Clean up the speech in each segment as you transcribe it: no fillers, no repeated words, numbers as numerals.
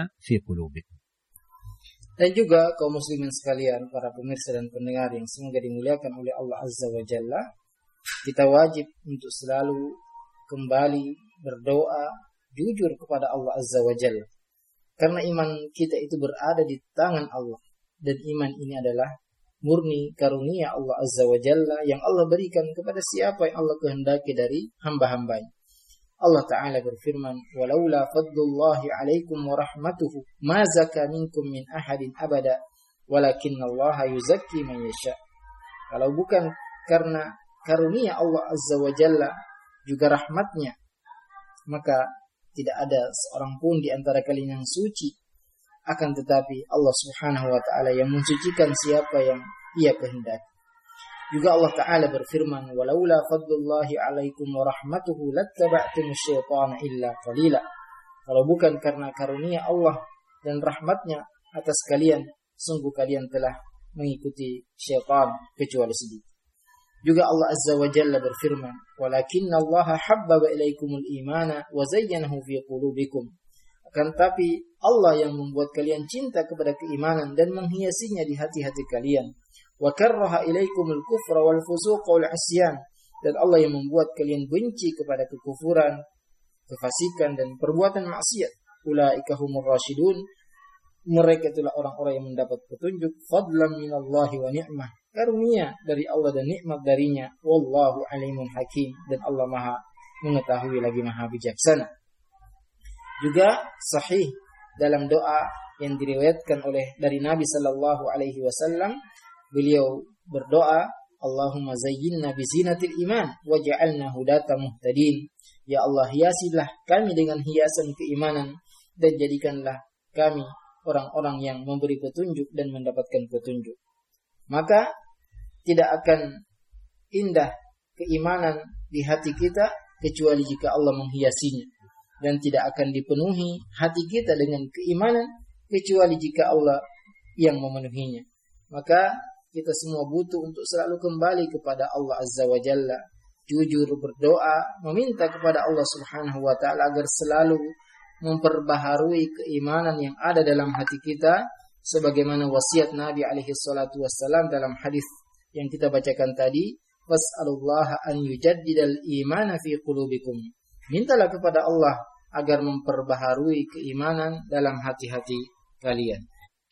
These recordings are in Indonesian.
في قلوبكم. Dan juga kaum muslimin sekalian, para pemirsa dan pendengar yang semoga dimuliakan oleh Allah Azza wa Jalla, kita wajib untuk selalu kembali berdoa jujur kepada Allah Azza wa Jalla. Karena iman kita itu berada di tangan Allah. Dan iman ini adalah murni karunia Allah Azza wa Jalla yang Allah berikan kepada siapa yang Allah kehendaki dari hamba-hambanya. Allah Ta'ala berfirman, walaula fadlullahi alaikum wa rahmatuhu ma zaka minkum min ahadin abada walakinallaha yuzakki man yasha. Kalau bukan karena karunia Allah Azza wa Jalla juga rahmatnya, maka tidak ada seorang pun di antara kalian yang suci. Akan tetapi Allah Subhanahu wa Ta'ala yang mensucikan siapa yang Ia kehendaki. Juga Allah Ta'ala berfirman, walaula fadlullahi alaikum wa rahmatuhu lattaba'tumus syaitana illa qalila. Kalau bukan karena karunia Allah dan rahmatnya atas kalian, sungguh kalian telah mengikuti syaitan kecuali sedikit. Juga Allah Azza wa Jalla berfirman, walakinnallaha habbaba ilaikumul imana wa zayyanahu fi qulubikum. Akan tapi Allah yang membuat kalian cinta kepada keimanan dan menghiasinya di hati-hati kalian. Wa karraha ilaikumul kufra wal fusuqa wal 'isyan. Dan Allah yang membuat kalian benci kepada kekufuran, kefasikan dan perbuatan maksiat. Ulaika humur rasyidun. Mereka itulah orang-orang yang mendapat petunjuk fadlan minallahi wa ni'mah. Karunia dari Allah dan nikmat darinya. Wallahu alimun hakim. Dan Allah Maha mengetahui lagi Maha bijaksana. Juga sahih dalam doa yang diriwayatkan oleh dari Nabi sallallahu alaihi wasallam, beliau berdoa, Allahumma zayyinna bizinatil iman waj'alna hudata muhtadin. Ya Allah, hiasilah kami dengan hiasan keimanan dan jadikanlah kami orang-orang yang memberi petunjuk dan mendapatkan petunjuk. Maka tidak akan indah keimanan di hati kita kecuali jika Allah menghiasinya, dan tidak akan dipenuhi hati kita dengan keimanan kecuali jika Allah yang memenuhinya. Maka kita semua butuh untuk selalu kembali kepada Allah Azza wa Jalla, jujur berdoa, meminta kepada Allah Subhanahu wa Ta'ala agar selalu memperbaharui keimanan yang ada dalam hati kita, sebagaimana wasiat Nabi alaihi salatu wassalam dalam hadis yang kita bacakan tadi, was'alullaha an yujaddidal imana fi qulubikum. Mintalah kepada Allah agar memperbaharui keimanan dalam hati-hati kalian.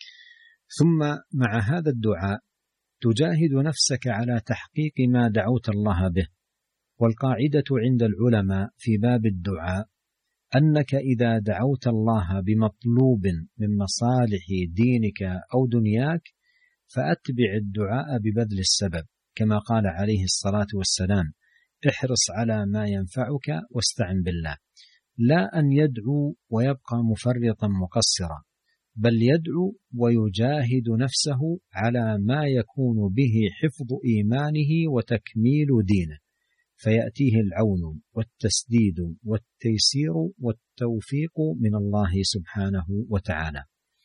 ثم مع هذا الدعاء تجاهد نفسك على تحقيق ما دعوت الله به. والقاعدة عند العلماء في باب الدعاء أنك إذا دعوت الله بمطلوب من مصالح دينك أو دنياك فأتبع الدعاء ببذل السبب، كما قال عليه الصلاة والسلام: احرص على ما ينفعك واستعن بالله. لا أن يدعو ويبقى مفرطا مقصرا، بل يدعو ويجاهد نفسه على ما يكون به حفظ إيمانه وتكميل دينه، فيأتيه العون والتسديد والتيسير والتوفيق من الله سبحانه وتعالى.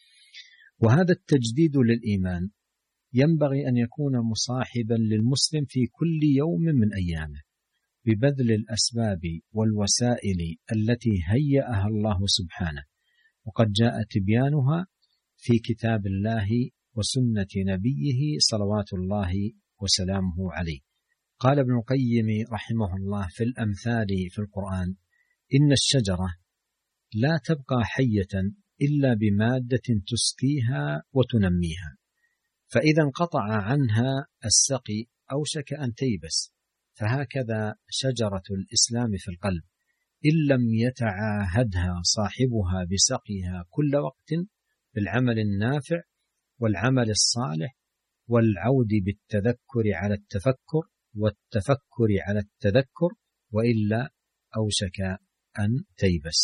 وهذا التجديد للإيمان ينبغي أن يكون مصاحبا للمسلم في كل يوم من أيامه ببذل الأسباب والوسائل التي هيأها الله سبحانه، وقد جاء تبيانها في كتاب الله وسنة نبيه صلوات الله وسلامه عليه. قال ابن القيم رحمه الله في الأمثال في القرآن: إن الشجرة لا تبقى حية إلا بمادة تسقيها وتنميها، فإذا انقطع عنها السقي أوشك أن تيبس. فهكذا شجرة الإسلام في القلب، إن لم يتعاهدها صاحبها بسقيها كل وقت بالعمل النافع والعمل الصالح والعود بالتذكر على التفكر والتفكر على التذكر، وإلا أوشك أن تيبس.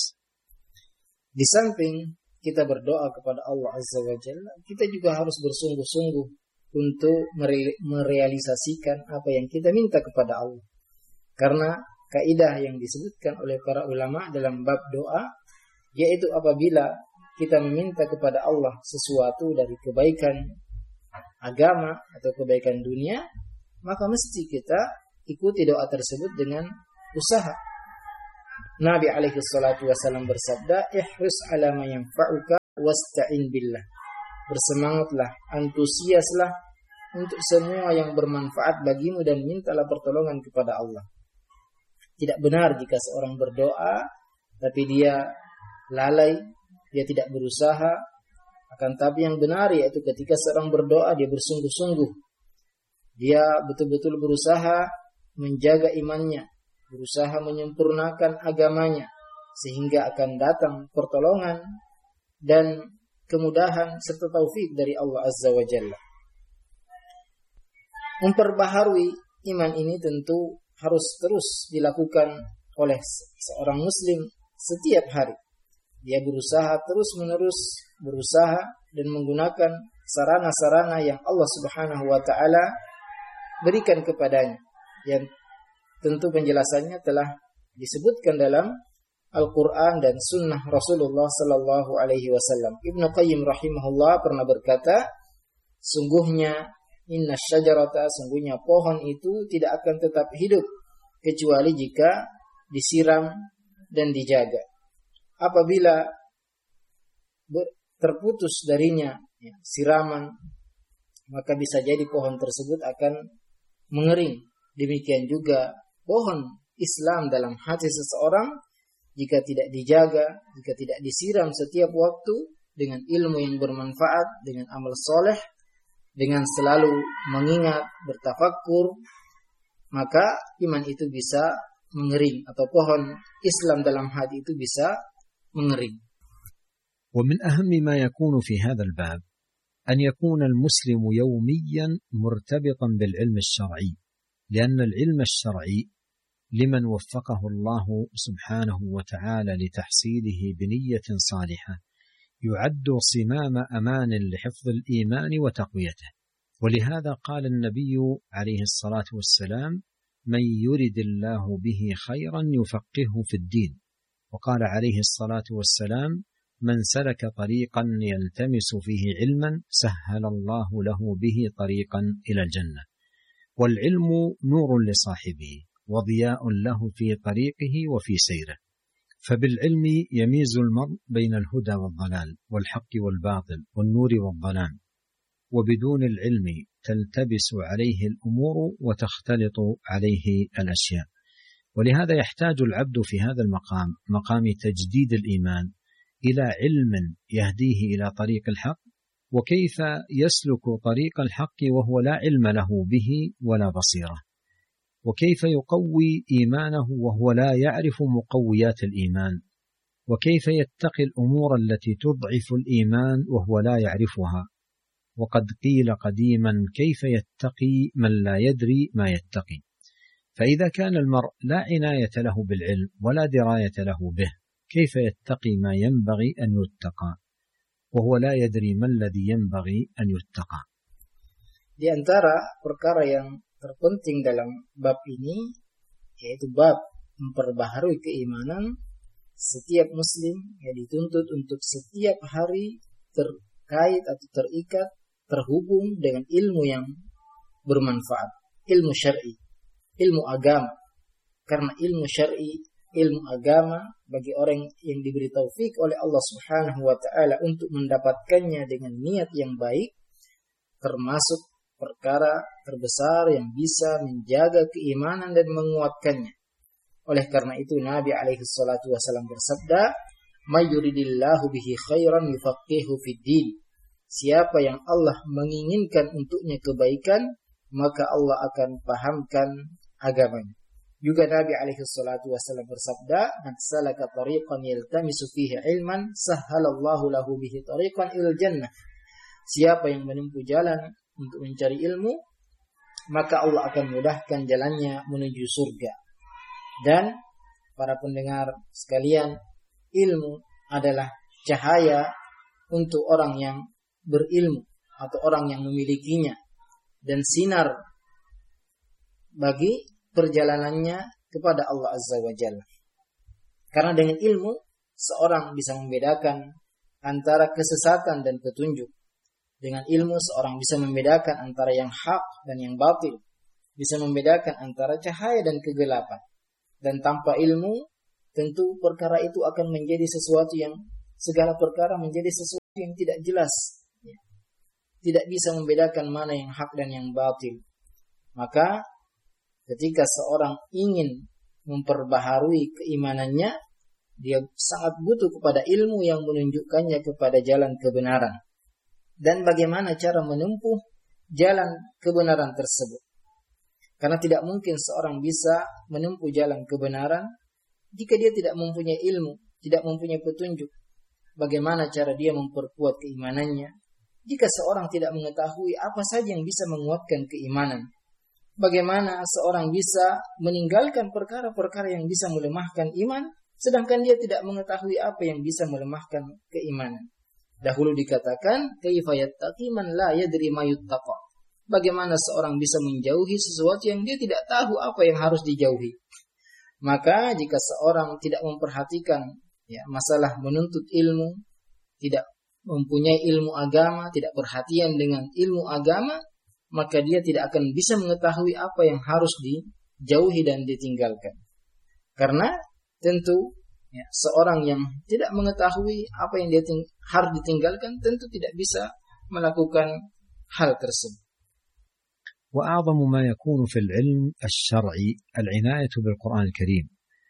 Di samping kita berdoa kepada Allah Azza wa Jalla, kita juga harus bersungguh-sungguh untuk merealisasikan apa yang kita minta kepada Allah. Karena kaidah yang disebutkan oleh para ulama dalam bab doa, yaitu apabila kita meminta kepada Allah sesuatu dari kebaikan agama atau kebaikan dunia, maka mesti kita ikuti doa tersebut dengan usaha. Nabi alaihi salatu wasallam bersabda, ihris ala ma yanfa'uka wasta'in billah. Bersemangatlah, antusiaslah untuk semua yang bermanfaat bagimu dan mintalah pertolongan kepada Allah. Tidak benar jika seorang berdoa tapi dia lalai, dia tidak berusaha. Akan tapi yang benar yaitu ketika seorang berdoa dia bersungguh-sungguh. Dia betul-betul berusaha menjaga imannya, berusaha menyempurnakan agamanya, sehingga akan datang pertolongan dan kemudahan serta taufik dari Allah Azza wa Jalla. Memperbaharui iman ini tentu harus terus dilakukan oleh seorang muslim setiap hari. Dia berusaha terus-menerus berusaha dan menggunakan sarana-sarana yang Allah Subhanahu wa taala berikan kepadanya, yang tentu penjelasannya telah disebutkan dalam Al-Quran dan Sunnah Rasulullah Sallallahu Alaihi Wasallam. Ibnu Qayyim rahimahullah pernah berkata, sungguhnya inna syajarata, sungguhnya pohon itu tidak akan tetap hidup kecuali jika disiram dan dijaga. Apabila terputus darinya siraman, maka bisa jadi pohon tersebut akan mengering. Demikian juga pohon Islam dalam hati seseorang, jika tidak dijaga, jika tidak disiram setiap waktu dengan ilmu yang bermanfaat, dengan amal soleh, dengan selalu mengingat, bertafakkur, maka iman itu bisa mengering, atau pohon Islam dalam hati itu bisa mengering. ومن أهم ما يكون في هذا الباب أن يكون المسلم يوميا مرتبطا بالعلم الشرعي، لأن العلم الشرعي لمن وفقه الله سبحانه وتعالى لتحصيله بنية صالحة يعد صمام أمان لحفظ الإيمان وتقويته. ولهذا قال النبي عليه الصلاة والسلام: من يرد الله به خيرا يفقهه في الدين. وقال عليه الصلاة والسلام: من سلك طريقا يلتمس فيه علما سهل الله له به طريقا إلى الجنة. والعلم نور لصاحبه وضياء له في طريقه وفي سيره، فبالعلم يميز المرء بين الهدى والضلال والحق والباطل والنور والظلام، وبدون العلم تلتبس عليه الأمور وتختلط عليه الأشياء. ولهذا يحتاج العبد في هذا المقام، مقام تجديد الإيمان، إلى علم يهديه إلى طريق الحق، وكيف يسلك طريق الحق وهو لا علم له به ولا بصيرة، وكيف يقوي إيمانه وهو لا يعرف مقويات الإيمان، وكيف يتقي الأمور التي تضعف الإيمان وهو لا يعرفها. وقد قيل قديما: كيف يتقي من لا يدري ما يتقي؟ فإذا كان المرء لا عناية له بالعلم ولا دراية له به، كيف يتقي ما ينبغي أن يتقى وهو لا يدري ما الذي ينبغي أن يتقى؟ Di antara perkara yang terpenting dalam bab ini yaitu bab memperbaharui keimanan. Setiap muslim yang dituntut untuk setiap hari terkait atau terikat, terhubung dengan ilmu yang bermanfaat, ilmu syar'i, ilmu agama. Karena ilmu syar'i, ilmu agama bagi orang yang diberi taufik oleh Allah Subhanahu wa taala untuk mendapatkannya dengan niat yang baik, termasuk perkara terbesar yang bisa menjaga keimanan dan menguatkannya. Oleh karena itu Nabi alaihi salatu wasallam bersabda, "May yuridillahu bihi khairan yufaqihu fid din." Siapa yang Allah menginginkan untuknya kebaikan, maka Allah akan pahamkan agamanya. Juga Nabi alaihi salatu wasallam bersabda, "Man salaka tariqan yaltamisu fihi ilman, sahhalallahu lahu bihi tariqan ilal jannah." Siapa yang menempuh jalan untuk mencari ilmu, maka Allah akan mudahkan jalannya menuju surga. Dan para pendengar sekalian, ilmu adalah cahaya untuk orang yang berilmu atau orang yang memilikinya, dan sinar bagi perjalanannya kepada Allah Azza wa Jalla. Karena dengan ilmu seorang bisa membedakan antara kesesatan dan petunjuk. Dengan ilmu seorang bisa membedakan antara yang hak dan yang batil, bisa membedakan antara cahaya dan kegelapan. Dan tanpa ilmu tentu perkara itu akan menjadi sesuatu yang segala perkara menjadi sesuatu yang tidak jelas, tidak bisa membedakan mana yang hak dan yang batil. Maka ketika seorang ingin memperbaharui keimanannya, dia sangat butuh kepada ilmu yang menunjukkannya kepada jalan kebenaran dan bagaimana cara menempuh jalan kebenaran tersebut. Karena tidak mungkin seorang bisa menempuh jalan kebenaran jika dia tidak mempunyai ilmu, tidak mempunyai petunjuk. Bagaimana cara dia memperkuat keimanannya jika seorang tidak mengetahui apa saja yang bisa menguatkan keimanan? Bagaimana seorang bisa meninggalkan perkara-perkara yang bisa melemahkan iman, sedangkan dia tidak mengetahui apa yang bisa melemahkan keimanan? Dahulu dikatakan, kaifa yattaqi man la yadri ma yuttaqa. Bagaimana seorang bisa menjauhi sesuatu yang dia tidak tahu apa yang harus dijauhi? Maka jika seorang tidak memperhatikan masalah menuntut ilmu, tidak mempunyai ilmu agama, tidak perhatian dengan ilmu agama, maka dia tidak akan bisa mengetahui apa yang harus dijauhi dan ditinggalkan. Karena tentu seorang yang tidak mengetahui apa yang dia harus ditinggalkan tentu tidak bisa melakukan hal tersebut. وأعظم ما يكون في العلم الشرعي العناية بالقرآن الكريم،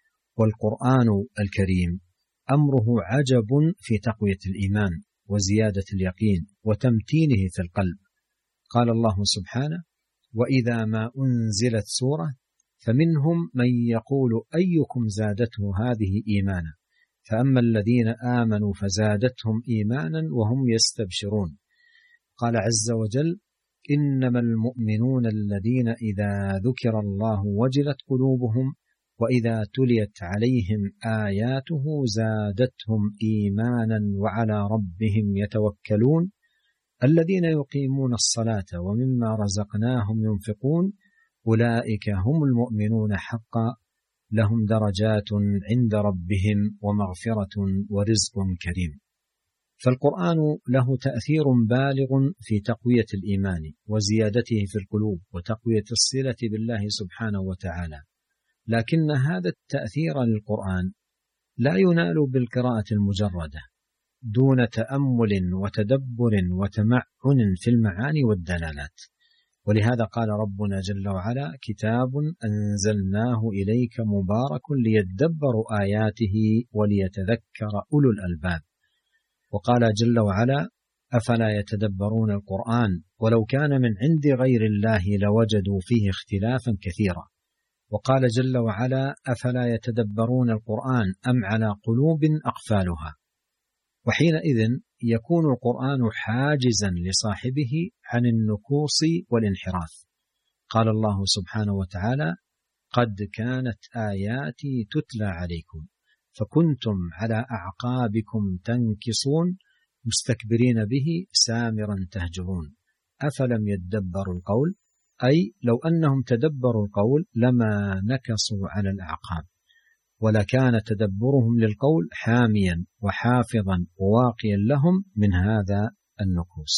والقرآن الكريم أمره عجب في تقوية الإيمان وزيادة اليقين وتمتينه في القلب. قال الله سبحانه: وإذا ما أنزلت سورة فمنهم من يقول أيكم زادته هذه إيمانا فأما الذين آمنوا فزادتهم إيمانا وهم يستبشرون. قال عز وجل: إنما المؤمنون الذين إذا ذكر الله وجلت قلوبهم وإذا تليت عليهم آياته زادتهم إيمانا وعلى ربهم يتوكلون الذين يقيمون الصلاة ومما رزقناهم ينفقون أولئك هم المؤمنون حقا لهم درجات عند ربهم ومغفرة ورزق كريم. فالقرآن له تأثير بالغ في تقوية الإيمان وزيادته في القلوب وتقوية الصلة بالله سبحانه وتعالى، لكن هذا التأثير للقرآن لا ينال بالقراءة المجردة دون تأمل وتدبر وتمعن في المعاني والدلالات. ولهذا قال ربنا جل وعلا: كتاب أنزلناه إليك مبارك ليدبروا آياته وليتذكر أولو الألباب. وقال جل وعلا: أفلا يتدبرون القرآن ولو كان من عند غير الله لوجدوا فيه اختلافا كثيرا. وقال جل وعلا: أفلا يتدبرون القرآن أم على قلوب أقفالها. وحينئذ يكون القرآن حاجزا لصاحبه عن النكوص والانحراف. قال الله سبحانه وتعالى: قد كانت آياتي تتلى عليكم فكنتم على أعقابكم تنكصون مستكبرين به سامرا تهجرون أفلم يدبروا القول، أي لو أنهم تدبروا القول لما نكصوا على الأعقاب، ولكان تدبرهم للقول حاميا وحافظا وواقيا لهم من هذا النكوص.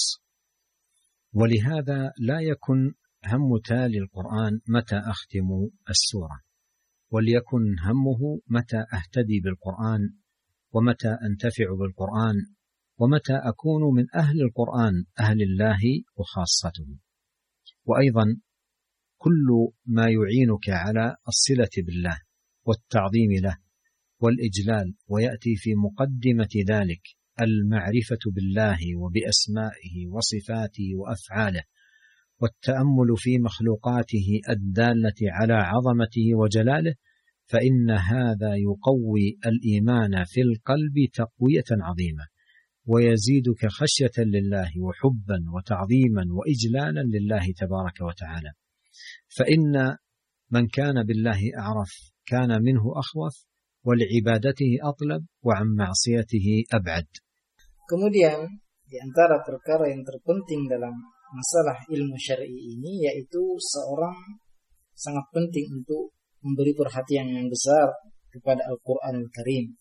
ولهذا لا يكن هم تالي القرآن متى أختم السورة، وليكن همه متى أهتدي بالقرآن ومتى أنتفع بالقرآن ومتى أكون من أهل القرآن أهل الله وخاصته. وأيضا كل ما يعينك على الصلة بالله والتعظيم له والإجلال، ويأتي في مقدمة ذلك المعرفة بالله وبأسمائه وصفاته وأفعاله والتأمل في مخلوقاته الدالة على عظمته وجلاله، فإن هذا يقوي الإيمان في القلب تقوية عظيمة ويزيدك خشية لله وحبا وتعظيما وإجلالا لله تبارك وتعالى. فإن من كان بالله أعرف كان منه أخوف ولعبادته أطلب وعن معصيته أبعد. Kemudian di antara perkara yang terpenting dalam masalah ilmu syar'i ini yaitu seorang sangat penting untuk memberi perhatian yang besar kepada Al-Qur'anul Karim.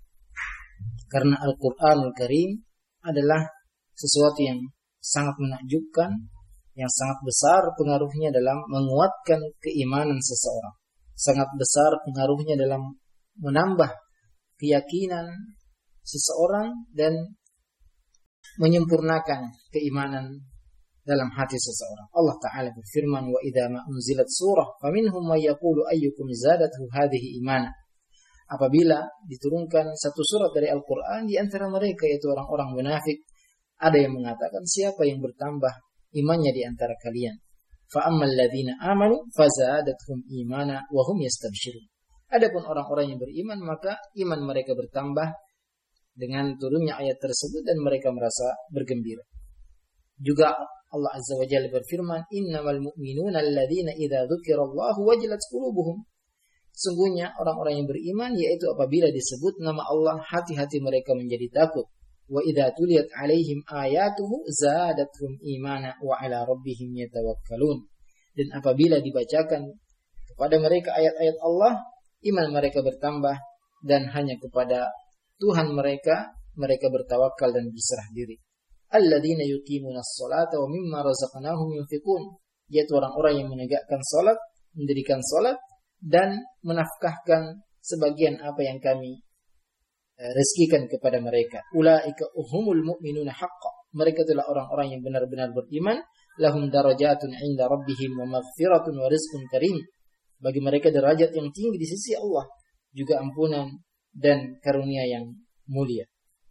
Karena Al-Qur'anul Karim adalah sesuatu yang sangat menakjubkan, yang sangat besar pengaruhnya dalam menguatkan keimanan seseorang. Sangat besar pengaruhnya dalam menambah keyakinan seseorang dan menyempurnakan keimanan dalam hati seseorang. Allah Ta'ala berfirman, wa idza ma unzilat surah faminhum may yaqulu ayyukum zadathu hadhihi imana. Apabila diturunkan satu surat dari Al-Quran, di antara mereka yaitu orang-orang munafik, ada yang mengatakan, siapa yang bertambah imannya di antara kalian? Fa ammal ladzina amanu fazadathum imana wa hum yastabshirun. Adapun orang-orang yang beriman, maka iman mereka bertambah dengan turunnya ayat tersebut dan mereka merasa bergembira. Juga Allah Azza wa Jalla berfirman, innamal mu'minuna alladzina idza dzukirallahu wajilat qulubuhum. Sungguhnya orang-orang yang beriman yaitu apabila disebut nama Allah hati-hati mereka menjadi takut. Wa idza tuliyat alaihim ayatuhu zadatuhum imana wa ala rabbihim yatawakkalun. Dan apabila dibacakan kepada mereka ayat-ayat Allah, iman mereka bertambah dan hanya kepada Tuhan mereka bertawakal dan berserah diri. Alladzina yuqimunas sholata wa mimma razaqnahum yunfiqun. Yaitu orang-orang yang menegakkan salat, mendirikan salat dan menafkahkan sebagian apa yang kami rezekikan kepada mereka. Ulaika humul mu'minuna haqqan. Mereka itulah orang-orang yang benar-benar beriman. Lahum darajatun 'inda rabbihim wa maghfiratun wa rizqun karim. Bagi mereka derajat yang tinggi di sisi Allah, juga ampunan dan karunia yang mulia.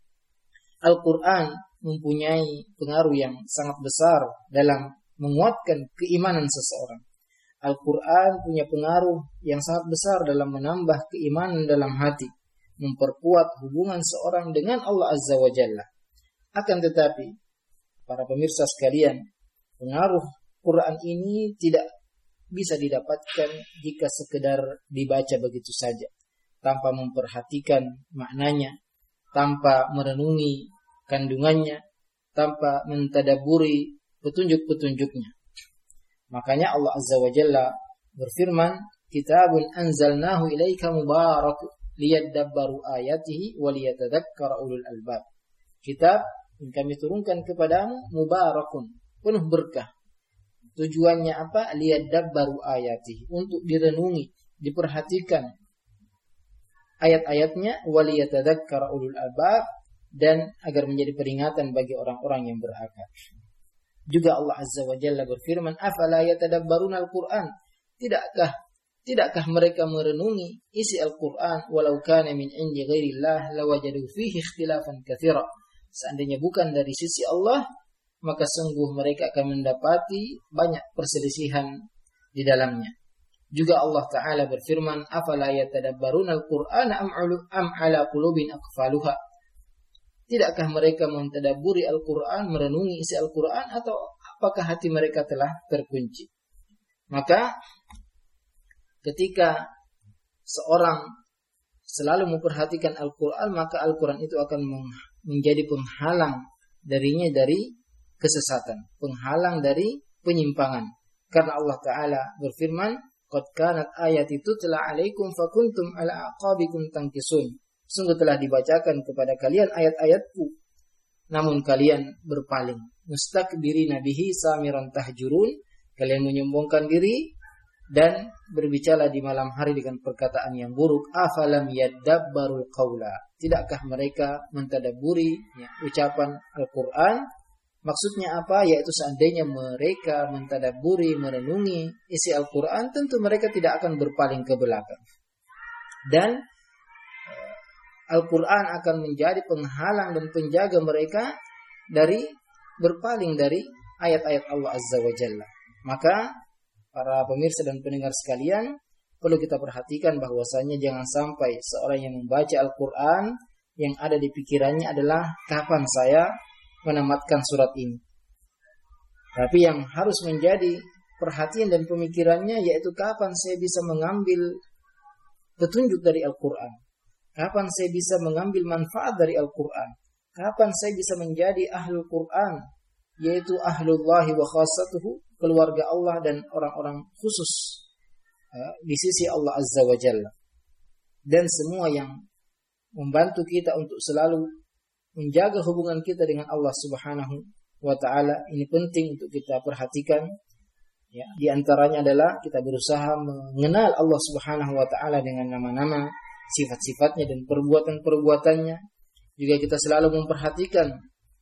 Al-Quran mempunyai pengaruh yang sangat besar dalam menguatkan keimanan seseorang. Al-Quran punya pengaruh yang sangat besar dalam menambah keimanan dalam hati, memperkuat hubungan seorang dengan Allah Azza wa Jalla. Akan tetapi, para pemirsa sekalian, pengaruh Quran ini tidak bisa didapatkan jika sekedar dibaca begitu saja, tanpa memperhatikan maknanya, tanpa merenungi kandungannya, tanpa mentadaburi petunjuk-petunjuknya. Makanya Allah Azza wa Jalla berfirman, kitabun anzalnahu ilaika mubarak liyadabbaru ayatihi wa liyatadzakkara ulul albab. Kitab yang kami turunkan kepadamu mubarakun, penuh berkah. Tujuannya apa? Liyadabbaru ayatihi, untuk direnungi, diperhatikan ayat-ayatnya, wa liyatadzakkara ulul albab, dan agar menjadi peringatan bagi orang-orang yang berakal. Juga Allah Azza wa Jalla berfirman, afala yatadabbaruna al-Qur'an. Tidakkah mereka merenungi isi Al-Qur'an, walau kana min indi ghairillah lawajadu fihi ikhtilafan katsira. Seandainya bukan dari sisi Allah, maka sungguh mereka akan mendapati banyak perselisihan di dalamnya. Juga Allah Ta'ala berfirman, afala yatadabbaruna al-Qur'ana am ala qulubin aqfaluha. Tidakkah mereka mentadabburi Al-Quran, merenungi isi Al-Quran, atau apakah hati mereka telah terkunci? Maka ketika seorang selalu memperhatikan Al-Quran, maka Al-Quran itu akan menjadi penghalang darinya dari kesesatan, penghalang dari penyimpangan. Karena Allah Ta'ala berfirman, qad kanat ayati tutla alaikum fakuntum ala aqabikum tankisun. Sungguh telah dibacakan kepada kalian ayat-ayatku, namun kalian berpaling. Mustakbirina bihi samiran tahjurun. Kalian menyombongkan diri dan berbicara di malam hari dengan perkataan yang buruk. Afalam yadabbarul qawla. Tidakkah mereka mentadabburi ucapan Al-Quran? Maksudnya apa? Yaitu seandainya mereka mentadabburi, merenungi isi Al-Quran, tentu mereka tidak akan berpaling ke belakang. Dan Al-Quran akan menjadi penghalang dan penjaga mereka dari berpaling dari ayat-ayat Allah Azza wa Jalla. Maka para pemirsa dan pendengar sekalian, perlu kita perhatikan bahwasanya jangan sampai seorang yang membaca Al-Quran yang ada di pikirannya adalah kapan saya menamatkan surat ini. Tapi yang harus menjadi perhatian dan pemikirannya yaitu kapan saya bisa mengambil petunjuk dari Al-Quran. Kapan saya bisa mengambil manfaat dari Al-Quran? Kapan saya bisa menjadi ahlul Quran, yaitu ahlullahi wa khassatuhu, keluarga Allah dan orang-orang khusus di sisi Allah Azza wa Jalla. Dan semua yang membantu kita untuk selalu menjaga hubungan kita dengan Allah Subhanahu wa Ta'ala, ini penting untuk kita perhatikan. Ya, di antaranya adalah kita berusaha mengenal Allah Subhanahu wa Ta'ala dengan nama-nama, sifat-sifatnya dan perbuatan-perbuatannya. Juga kita selalu memperhatikan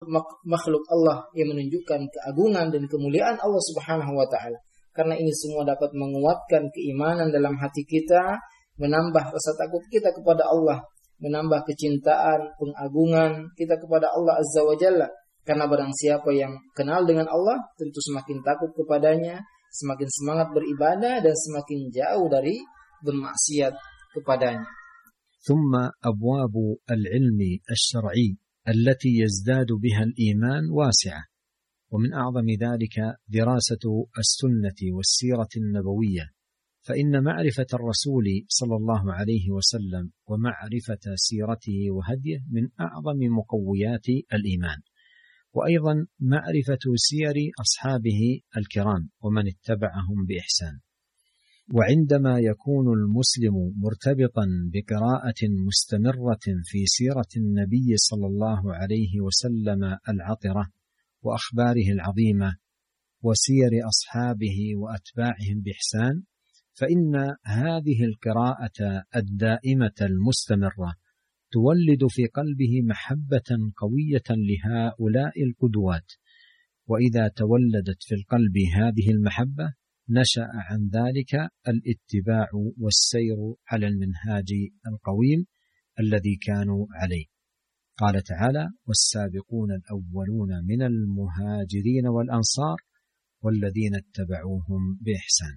makhluk Allah yang menunjukkan keagungan dan kemuliaan Allah Subhanahu wa taala. Karena ini semua dapat menguatkan keimanan dalam hati kita, menambah rasa takut kita kepada Allah, menambah kecintaan, pengagungan kita kepada Allah Azza wa Jalla. Karena barang siapa yang kenal dengan Allah, tentu semakin takut kepadanya, semakin semangat beribadah dan semakin jauh dari bermaksiat kepadanya. ثم أبواب العلم الشرعي التي يزداد بها الإيمان واسعة، ومن أعظم ذلك دراسة السنة والسيرة النبوية، فإن معرفة الرسول صلى الله عليه وسلم ومعرفة سيرته وهديه من أعظم مقويات الإيمان، وأيضا معرفة سير أصحابه الكرام ومن اتبعهم بإحسان. وعندما يكون المسلم مرتبطا بقراءة مستمرة في سيرة النبي صلى الله عليه وسلم العطرة وأخباره العظيمة وسير أصحابه وأتباعهم بإحسان، فإن هذه القراءة الدائمة المستمرة تولد في قلبه محبة قوية لهؤلاء القدوات، وإذا تولدت في القلب هذه المحبة نشأ عن ذلك الاتباع والسير على المنهاج القويم الذي كانوا عليه. قال تعالى: والسابقون الأولون من المهاجرين والأنصار والذين اتبعوهم بإحسان.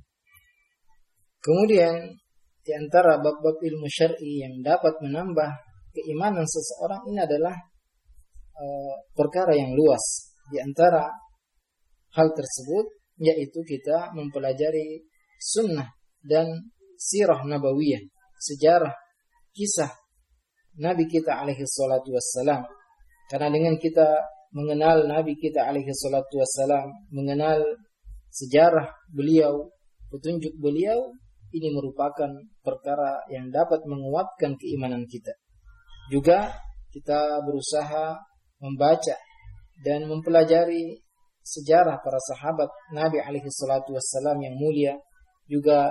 Kemudian di antara bab-bab ilmu syar'i yang dapat menambah keimanan seseorang ini adalah perkara yang luas. Di antara hal tersebut yaitu kita mempelajari sunnah dan sirah nabawiyah, sejarah kisah Nabi kita alaihi salatu wassalam. Karena dengan kita mengenal Nabi kita alaihi salatu wassalam, mengenal sejarah beliau, petunjuk beliau, ini merupakan perkara yang dapat menguatkan keimanan kita. Juga kita berusaha membaca dan mempelajari sejarah para sahabat Nabi alaihi salatu wassalam yang mulia, juga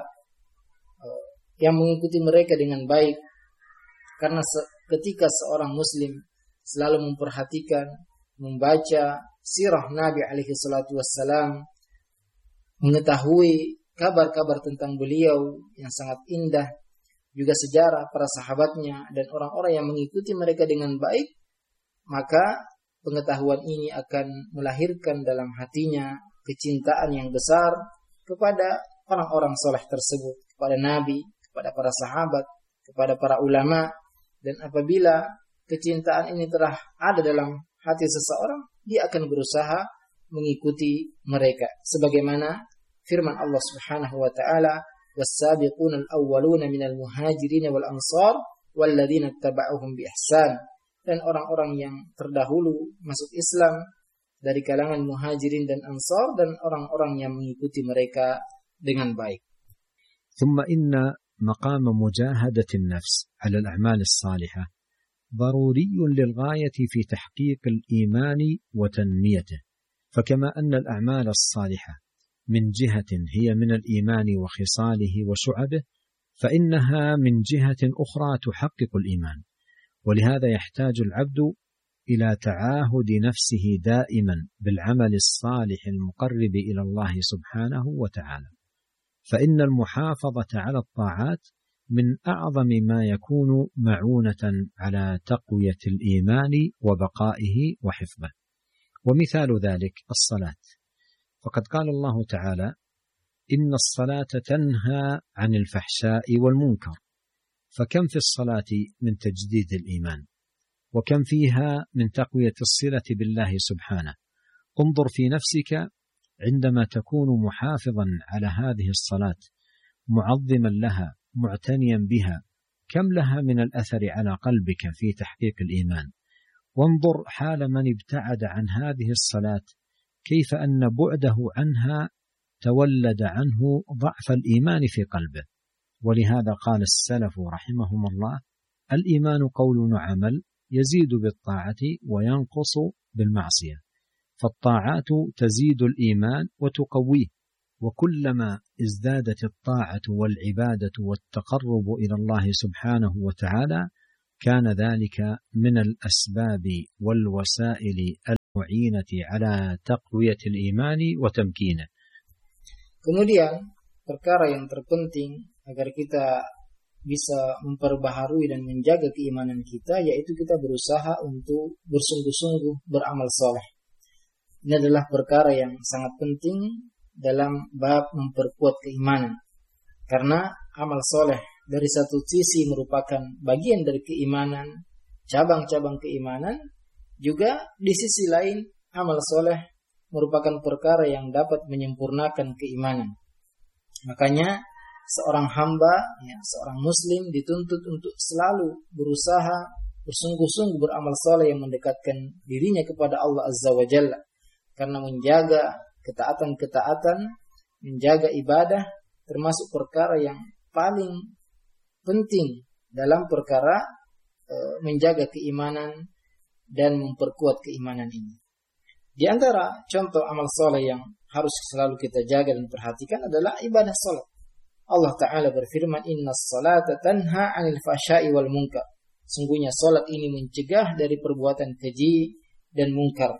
yang mengikuti mereka dengan baik. Karena ketika seorang muslim selalu memperhatikan, membaca sirah Nabi alaihi salatu wassalam, mengetahui kabar-kabar tentang beliau yang sangat indah, juga sejarah para sahabatnya dan orang-orang yang mengikuti mereka dengan baik, maka pengetahuan ini akan melahirkan dalam hatinya kecintaan yang besar kepada orang-orang saleh tersebut, kepada Nabi, kepada para sahabat, kepada para ulama. Dan apabila kecintaan ini telah ada dalam hati seseorang, dia akan berusaha mengikuti mereka. Sebagaimana firman Allah Subhanahu wa taala, "Was-sabiquna al-awwaluna minal muhajirin wal ansar walladzina ittaba'uhum bi ihsan." Dan orang-orang yang terdahulu masuk Islam dari kalangan muhajirin dan ansar, dan orang-orang yang mengikuti mereka dengan baik. ثم إن مقام مجاهدة النفس على الأعمال الصالحة ضروري للغاية في تحقيق الإيمان وتنميته، فكما أن الأعمال الصالحة من جهة هي من الإيمان وخصاله وشعبه، فإنها من جهة أخرى تحقق الإيمان. ولهذا يحتاج العبد إلى تعاهد نفسه دائما بالعمل الصالح المقرب إلى الله سبحانه وتعالى، فإن المحافظة على الطاعات من أعظم ما يكون معونة على تقوية الإيمان وبقائه وحفظه. ومثال ذلك الصلاة، فقد قال الله تعالى: إن الصلاة تنهى عن الفحشاء والمنكر. فكم في الصلاة من تجديد الإيمان، وكم فيها من تقوية الصلة بالله سبحانه. انظر في نفسك عندما تكون محافظا على هذه الصلاة، معظما لها، معتنيا بها، كم لها من الأثر على قلبك في تحقيق الإيمان. وانظر حال من ابتعد عن هذه الصلاة، كيف أن بعده عنها تولد عنه ضعف الإيمان في قلبه. ولهذا قال السلف رحمهم الله: الإيمان قول وعمل، يزيد بالطاعة وينقص بالمعصية. فالطاعات تزيد الإيمان وتقويه، وكلما ازدادت الطاعة والعبادة والتقرب إلى الله سبحانه وتعالى كان ذلك من الأسباب والوسائل المعينة على تقوية الإيمان وتمكينه. Kemudian perkara yang terpenting agar kita bisa memperbaharui dan menjaga keimanan kita, yaitu kita berusaha untuk bersungguh-sungguh beramal soleh. Ini adalah perkara yang sangat penting dalam bab memperkuat keimanan. Karena amal soleh dari satu sisi merupakan bagian dari keimanan, cabang-cabang keimanan, juga di sisi lain amal soleh merupakan perkara yang dapat menyempurnakan keimanan. Makanya seorang hamba, seorang muslim dituntut untuk selalu berusaha bersungguh-sungguh beramal soleh yang mendekatkan dirinya kepada Allah Azza wa Jalla. Karena menjaga ketaatan-ketaatan, menjaga ibadah termasuk perkara yang paling penting dalam perkara menjaga keimanan dan memperkuat keimanan ini. Di antara contoh amal soleh yang harus selalu kita jaga dan perhatikan adalah ibadah salat. Allah Ta'ala berfirman, Inna salata tanha anil fahsya'i wal munkar. Sungguhnya salat ini mencegah dari perbuatan keji dan munkar.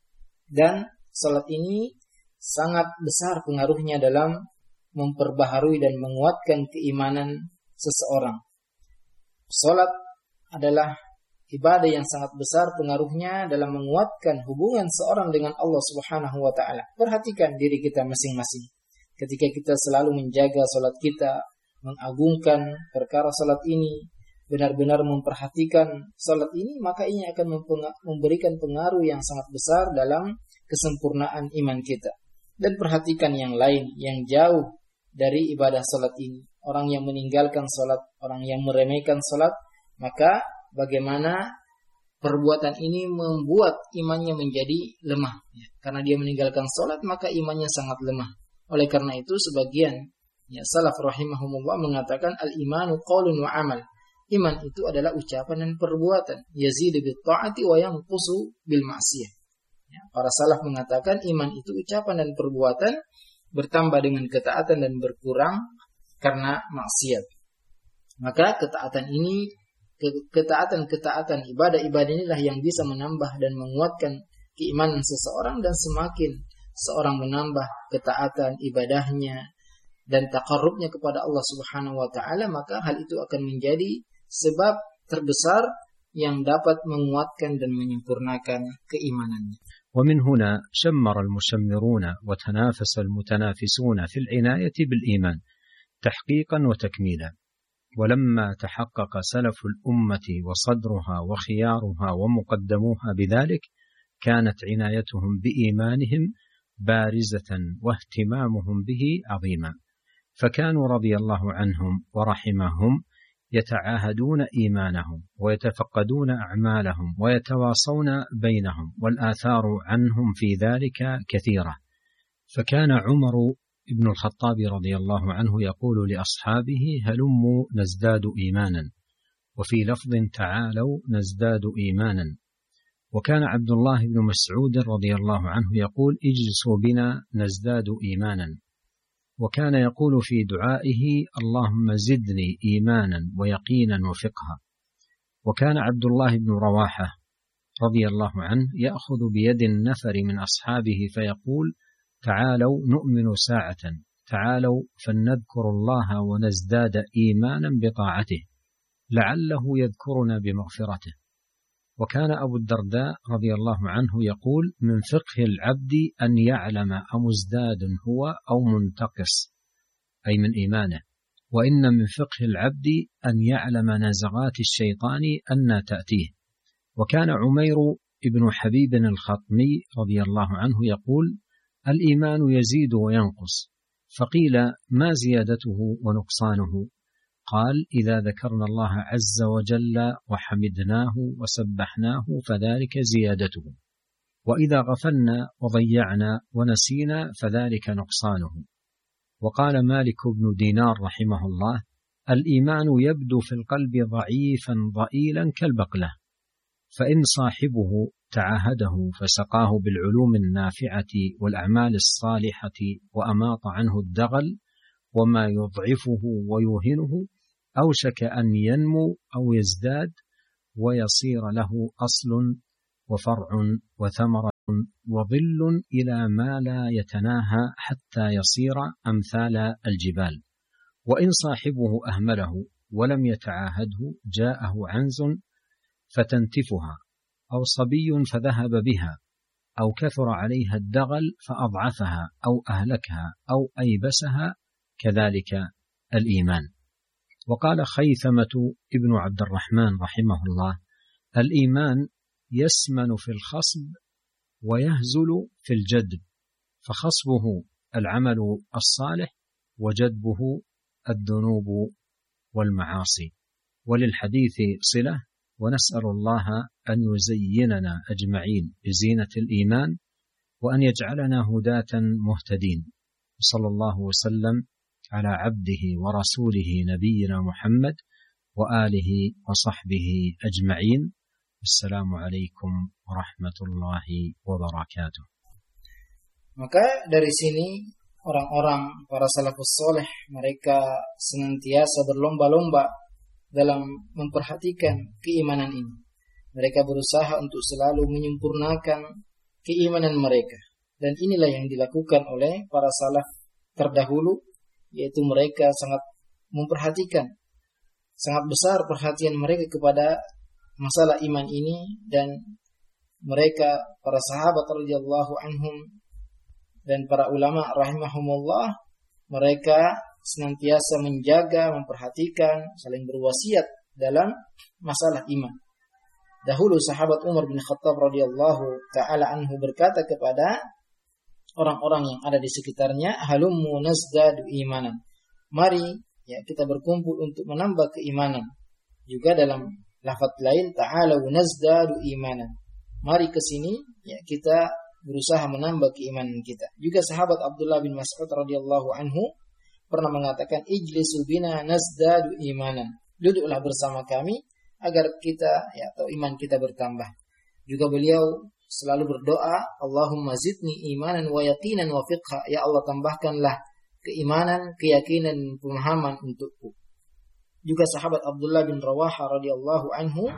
Dan salat ini sangat besar pengaruhnya dalam memperbaharui dan menguatkan keimanan seseorang. Salat adalah ibadah yang sangat besar pengaruhnya dalam menguatkan hubungan seorang dengan Allah Subhanahu wa Ta'ala. Perhatikan diri kita masing-masing. Ketika kita selalu menjaga salat kita, mengagungkan perkara salat ini, benar-benar memperhatikan salat ini, maka ini akan memberikan pengaruh yang sangat besar dalam kesempurnaan iman kita. Dan perhatikan yang lain yang jauh dari ibadah salat ini. Orang yang meninggalkan salat, orang yang meremehkan salat, maka bagaimana perbuatan ini membuat imannya menjadi lemah. Karena dia meninggalkan salat, maka imannya sangat lemah. Oleh karena itu sebagian salaf rahimahumullah mengatakan al-imanu qaulun wa amal. Iman itu adalah ucapan dan perbuatan. Yazidu bit ta'ati wa yanqusu bil ma'siyah. Para salaf mengatakan iman itu ucapan dan perbuatan, bertambah dengan ketaatan dan berkurang karena maksiat. Maka ketaatan ini, ketaatan ibadah-ibadah inilah yang bisa menambah dan menguatkan keimanan seseorang, dan semakin seorang menambah ketaatan ibadahnya dan taqarrubnya kepada Allah Subhanahu wa Ta'ala, maka hal itu akan menjadi sebab terbesar yang dapat menguatkan dan menyempurnakan keimanannya. ومن هنا شمر المشمرون وتنافس المتنافسون في العناية بالإيمان تحقيقا وتكميلا. ولما تحقق سلف الأمة وصدرها وخيارها ومقدموها بذلك، كانت عنايتهم بإيمانهم بارزة واهتمامهم به عظيما، فكانوا رضي الله عنهم ورحمهم يتعاهدون إيمانهم ويتفقدون أعمالهم ويتواصون بينهم، والآثار عنهم في ذلك كثيرة. فكان عمر بن الخطاب رضي الله عنه يقول لأصحابه هلموا نزداد إيمانا، وفي لفظ تعالوا نزداد إيمانا. وكان عبد الله بن مسعود رضي الله عنه يقول اجلسوا بنا نزداد إيمانا. وكان يقول في دعائه اللهم زدني إيمانا ويقينا وفقها. وكان عبد الله بن رواحة رضي الله عنه يأخذ بيد النفر من أصحابه فيقول تعالوا نؤمن ساعة، تعالوا فلنذكر الله ونزداد إيمانا بطاعته لعله يذكرنا بمغفرته. وكان أبو الدرداء رضي الله عنه يقول من فقه العبد أن يعلم أمزداد هو أو منتقص، أي من إيمانه، وإن من فقه العبد أن يعلم نزغات الشيطان أن تأتيه. وكان عمير بن حبيب الخطمي رضي الله عنه يقول الإيمان يزيد وينقص، فقيل ما زيادته ونقصانه؟ قال إذا ذكرنا الله عز وجل وحمدناه وسبحناه فذلك زيادته، وإذا غفلنا وضيعنا ونسينا فذلك نقصانه. وقال مالك بن دينار رحمه الله الإيمان يبدو في القلب ضعيفا ضئيلا كالبقلة، فإن صاحبه تعاهده فسقاه بالعلوم النافعة والأعمال الصالحة وأماط عنه الدغل وما يضعفه ويوهنه، أوشك أن ينمو أو يزداد ويصير له أصل وفرع وثمرة وظل إلى ما لا يتناهى حتى يصير أمثال الجبال، وإن صاحبه أهمله ولم يتعاهده جاءه عنز فتنتفها، أو صبي فذهب بها، أو كثر عليها الدغل فأضعفها أو أهلكها أو أيبسها، كذلك الإيمان. وقال خيثمة ابن عبد الرحمن رحمه الله: الإيمان يسمن في الخصب ويهزل في الجدب، فخصبه العمل الصالح وجدبه الذنوب والمعاصي. وللحديث صلة، ونسأل الله أن يزيننا أجمعين بزينة الإيمان، وأن يجعلنا هداة مهتدين. صلى الله وسلم على عبده ورسوله نبينا محمد وآله وصحبه أجمعين. السلام عليكم ورحمة الله وبركاته. Maka dari sini orang-orang para salafus soleh, mereka senantiasa berlomba-lomba dalam memperhatikan keimanan ini. Mereka berusaha untuk selalu menyempurnakan keimanan mereka. Dan inilah yang dilakukan oleh para salaf terdahulu, yaitu mereka sangat memperhatikan, sangat besar perhatian mereka kepada masalah iman ini. Dan mereka, para sahabat radhiyallahu anhum dan para ulama rahimahumullah, mereka senantiasa menjaga, memperhatikan, saling berwasiat dalam masalah iman. Dahulu sahabat Umar bin Khattab radhiyallahu ta'ala anhu berkata kepada orang-orang yang ada di sekitarnya, halummu nazdadu imanan, mari ya kita berkumpul untuk menambah keimanan. Juga dalam lafaz lain, ta'alu nazdadu imanan, mari ke sini ya kita berusaha menambah keimanan kita. Juga sahabat Abdullah bin Mas'ud radhiyallahu anhu pernah mengatakan, ijlisu bina nazdadu imanan, duduklah bersama kami agar kita ya atau iman kita bertambah. Juga beliau selalu berdoa, Allahumma zidni imanan wa yaqinan wa fiqha, ya Allah tambahkanlah keimanan, keyakinan, pemahaman untukku. Juga sahabat Abdullah bin Rawaha radhiyallahu anhu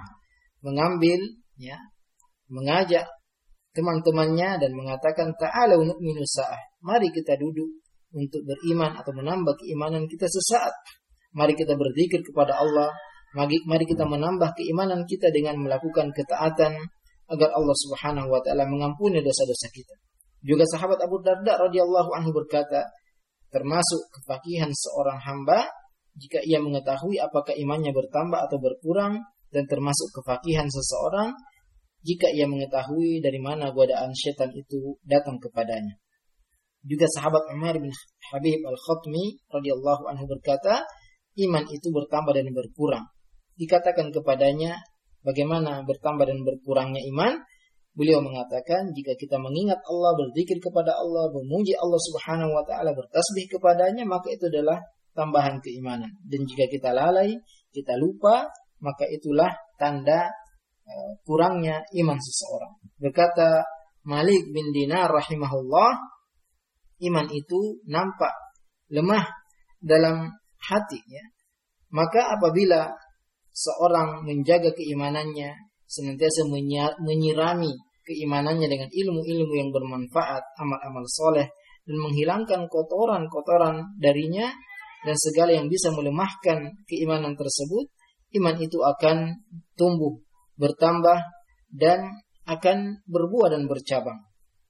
mengajak teman-temannya dan mengatakan, ta'alu nu'minu sa'ah, mari kita duduk untuk beriman atau menambah keimanan kita sesaat. Mari kita berzikir kepada Allah, mari kita menambah keimanan kita dengan melakukan ketaatan agar Allah Subhanahu wa taala mengampuni dosa-dosa kita. Juga sahabat Abu Darda radhiyallahu anhu berkata, termasuk kefakihan seorang hamba jika ia mengetahui apakah imannya bertambah atau berkurang, dan termasuk kefakihan seseorang jika ia mengetahui dari mana godaan syaitan itu datang kepadanya. Juga sahabat Umar bin Habib al-Khatmi radhiyallahu anhu berkata, iman itu bertambah dan berkurang. Dikatakan kepadanya, bagaimana bertambah dan berkurangnya iman? Beliau mengatakan, jika kita mengingat Allah, berzikir kepada Allah, memuji Allah Subhanahu wa taala, bertasbih kepadanya, maka itu adalah tambahan keimanan. Dan jika kita lalai, kita lupa, maka itulah tanda kurangnya iman seseorang. Berkata Malik bin Dinar rahimahullah, iman itu nampak lemah dalam hati ya. Maka apabila seorang menjaga keimanannya, senantiasa menyirami keimanannya dengan ilmu-ilmu yang bermanfaat, amal-amal soleh, dan menghilangkan kotoran-kotoran darinya dan segala yang bisa melemahkan keimanan tersebut, iman itu akan tumbuh, bertambah, dan akan berbuah dan bercabang.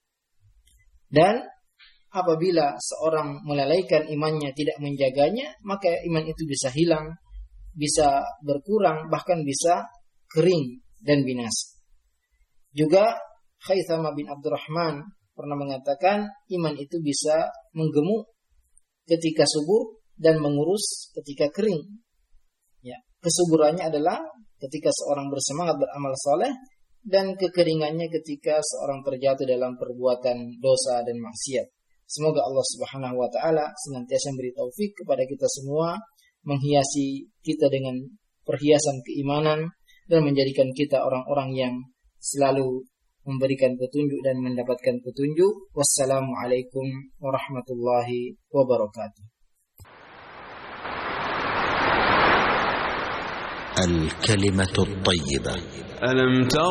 Dan apabila seorang melalaikan imannya, tidak menjaganya, maka iman itu bisa hilang, bisa berkurang, bahkan bisa kering dan binasa. Juga Khaythama bin Abdurrahman pernah mengatakan, iman itu bisa menggemuk ketika subur dan mengurus ketika kering. Ya, kesuburannya adalah ketika seorang bersemangat beramal saleh, dan kekeringannya ketika seorang terjatuh dalam perbuatan dosa dan maksiat. Semoga Allah Subhanahu wa taala senantiasa memberi taufik kepada kita semua, menghiasi kita dengan perhiasan keimanan, dan menjadikan kita orang-orang yang selalu memberikan petunjuk dan mendapatkan petunjuk. Wassalamualaikum warahmatullahi wabarakatuh. الكلمة الطيبة. ألم تر